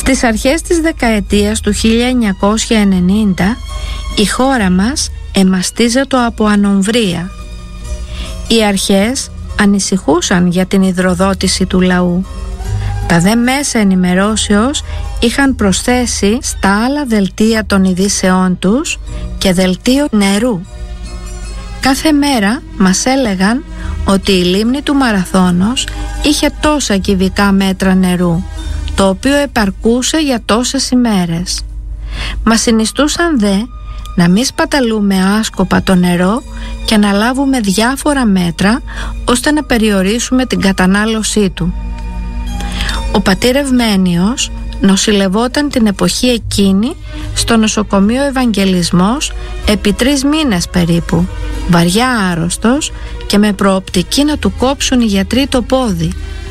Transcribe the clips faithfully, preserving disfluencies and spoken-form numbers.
Στις αρχές της δεκαετίας του χίλια εννιακόσια ενενήντα η χώρα μας εμαστίζεται από ανομβρία. Οι αρχές ανησυχούσαν για την υδροδότηση του λαού. Τα δε μέσα ενημερώσεως είχαν προσθέσει στα άλλα δελτία των ειδήσεών τους και δελτίο νερού. Κάθε μέρα μας έλεγαν ότι η λίμνη του Μαραθώνος είχε τόσα κυβικά μέτρα νερού, το οποίο επαρκούσε για τόσες ημέρες. Μας συνιστούσαν δε να μη σπαταλούμε άσκοπα το νερό και να λάβουμε διάφορα μέτρα ώστε να περιορίσουμε την κατανάλωσή του. Ο πατήρ Ευμένιος νοσηλευόταν την εποχή εκείνη στο νοσοκομείο Ευαγγελισμός επί τρεις μήνες περίπου, βαριά άρρωστος και με προοπτική να του κόψουν οι γιατροί το πόδι.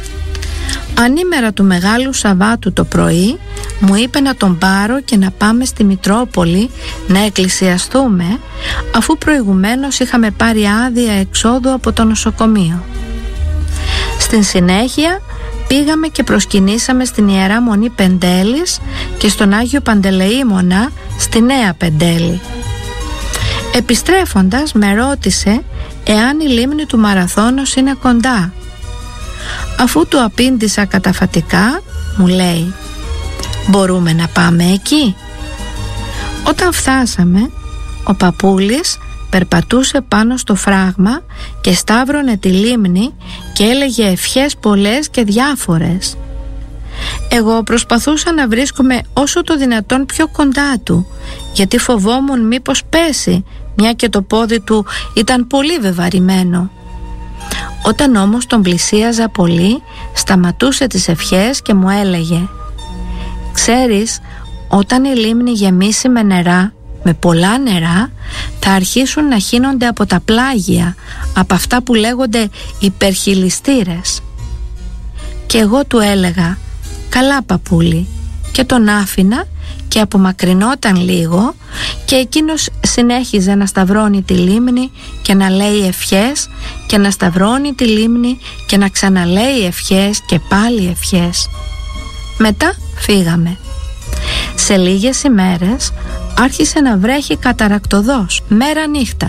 Ανήμερα του Μεγάλου Σαββάτου το πρωί μου είπε να τον πάρω και να πάμε στη Μητρόπολη να εκκλησιαστούμε, αφού προηγουμένως είχαμε πάρει άδεια εξόδου από το νοσοκομείο. Στην συνέχεια πήγαμε και προσκυνήσαμε στην Ιερά Μονή Πεντέλης και στον Άγιο Παντελεήμονα στη Νέα Πεντέλη. Επιστρέφοντας με ρώτησε εάν η λίμνη του Μαραθώνος είναι κοντά. Αφού του απήντησα καταφατικά, μου λέει: «Μπορούμε να πάμε εκεί?» Όταν φτάσαμε, ο παππούλης περπατούσε πάνω στο φράγμα και σταύρωνε τη λίμνη και έλεγε ευχές πολλές και διάφορες. Εγώ προσπαθούσα να βρίσκομαι όσο το δυνατόν πιο κοντά του, γιατί φοβόμουν μήπως πέσει, μια και το πόδι του ήταν πολύ βεβαρημένο. Όταν όμως τον πλησίαζα πολύ, σταματούσε τις ευχές και μου έλεγε: «Ξέρεις, όταν η λίμνη γεμίσει με νερά, με πολλά νερά, θα αρχίσουν να χύνονται από τα πλάγια, από αυτά που λέγονται υπερχειλιστήρες». Και εγώ του έλεγα: «Καλά παππούλη», και τον άφηνα και απομακρυνόταν λίγο και εκείνος συνέχιζε να σταυρώνει τη λίμνη και να λέει ευχές και να σταυρώνει τη λίμνη και να ξαναλέει ευχές και πάλι ευχές. Μετά φύγαμε. Σε λίγες ημέρες άρχισε να βρέχει καταρακτωδώς μέρα νύχτα.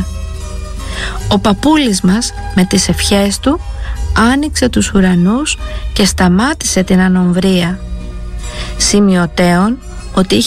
Ο παππούλης μας με τις ευχές του άνοιξε τους ουρανούς και σταμάτησε την ανομβρία. Σημειωτέων ότι